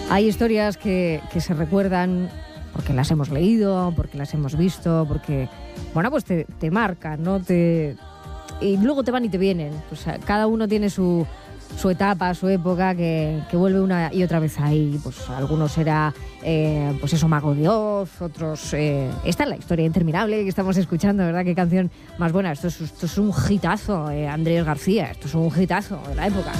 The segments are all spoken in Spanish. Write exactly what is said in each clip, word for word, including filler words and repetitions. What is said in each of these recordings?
Hay historias que, que se recuerdan porque las hemos leído, porque las hemos visto, porque, bueno, pues te, te marcan, ¿no? Te, y luego te van y te vienen. Pues cada uno tiene su, su etapa, su época, que, que vuelve una y otra vez ahí. Pues algunos será, eh, pues eso, Mago de Oz, otros... Eh, esta es la historia interminable que estamos escuchando, ¿verdad? Qué canción más buena. Esto es, esto es un hitazo, eh, Andrés García. Esto es un hitazo de la época.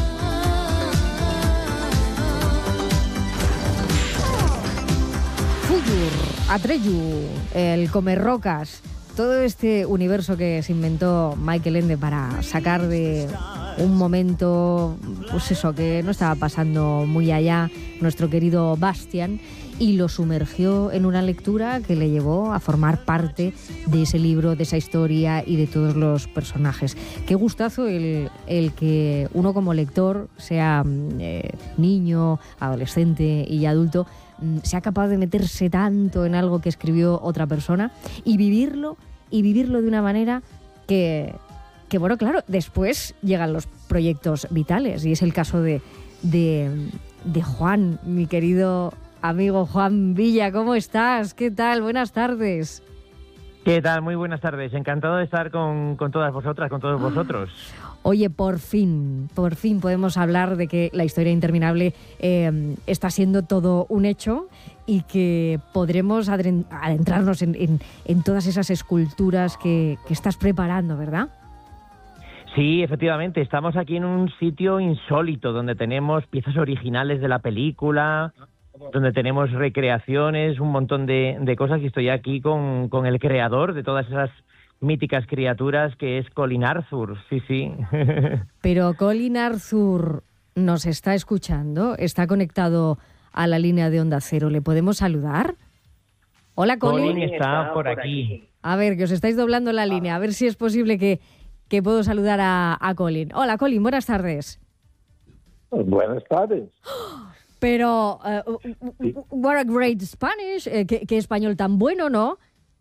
Fuyur, Atreyu, el Comerrocas, todo este universo que se inventó Michael Ende para sacar de un momento, pues eso, que no estaba pasando muy allá, nuestro querido Bastian, y lo sumergió en una lectura que le llevó a formar parte de ese libro, de esa historia y de todos los personajes. Qué gustazo el, el que uno como lector, sea eh, niño, adolescente y adulto, sea capaz de meterse tanto en algo que escribió otra persona y vivirlo, y vivirlo de una manera que, que bueno, claro, después llegan los proyectos vitales, y es el caso de, de, de Juan, mi querido amigo Juan Villa. ¿Cómo estás? ¿Qué tal? Buenas tardes. ¿Qué tal? Muy buenas tardes. Encantado de estar con, con todas vosotras, con todos vosotros. Oye, por fin, por fin podemos hablar de que la historia interminable eh, está siendo todo un hecho y que podremos adentrarnos en, en, en todas esas esculturas que, que estás preparando, ¿verdad? Sí, efectivamente. Estamos aquí en un sitio insólito donde tenemos piezas originales de la película, donde tenemos recreaciones, un montón de, de cosas, y estoy aquí con, con el creador de todas esas míticas criaturas, que es Colin Arthur. Sí, sí. Pero Colin Arthur nos está escuchando, está conectado a la línea de Onda Cero. ¿Le podemos saludar? Hola, Colin. Colin está por aquí. A ver, que os estáis doblando la línea, a ver si es posible que, que puedo saludar a, a Colin. Hola, Colin, buenas tardes. Buenas tardes. Pero, uh, sí. What a great Spanish, eh, qué, qué español tan bueno, ¿no?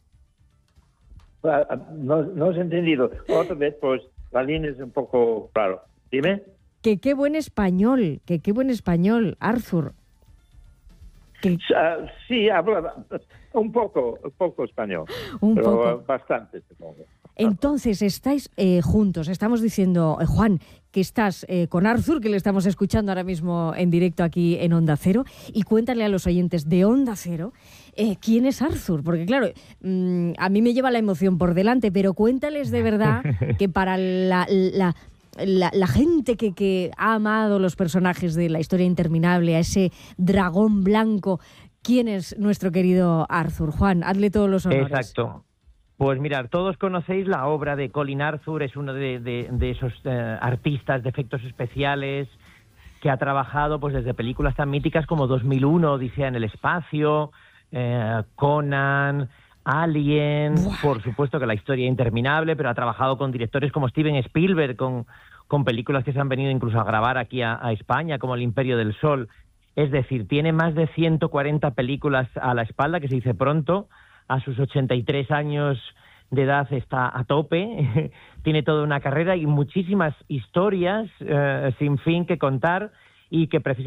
No, no os he entendido. Otra vez, pues la línea es un poco claro. Dime. Que qué buen español, que qué buen español, Arthur. Que... Uh, sí, habla un poco, un poco español, un pero poco. Bastante, supongo. Entonces, estáis eh, juntos, estamos diciendo, eh, Juan, que estás eh, con Arthur, que le estamos escuchando ahora mismo en directo aquí en Onda Cero, y cuéntale a los oyentes de Onda Cero eh, quién es Arthur, porque claro, mmm, a mí me lleva la emoción por delante, pero cuéntales de verdad que para la, la, la, la gente que, que ha amado los personajes de la historia interminable, a ese dragón blanco, ¿quién es nuestro querido Arthur? Juan, hazle todos los honores. Exacto. Pues mirad, todos conocéis la obra de Colin Arthur, es uno de, de, de esos eh, artistas de efectos especiales que ha trabajado pues desde películas tan míticas como dos mil uno, Odisea en el espacio, eh, Conan, Alien, Buah. Por supuesto que la historia interminable, pero ha trabajado con directores como Steven Spielberg, con, con películas que se han venido incluso a grabar aquí a, a España, como El Imperio del Sol. Es decir, tiene más de ciento cuarenta películas a la espalda, que se dice pronto. A sus ochenta y tres años de edad está a tope, tiene toda una carrera y muchísimas historias eh, sin fin que contar, y que precisamente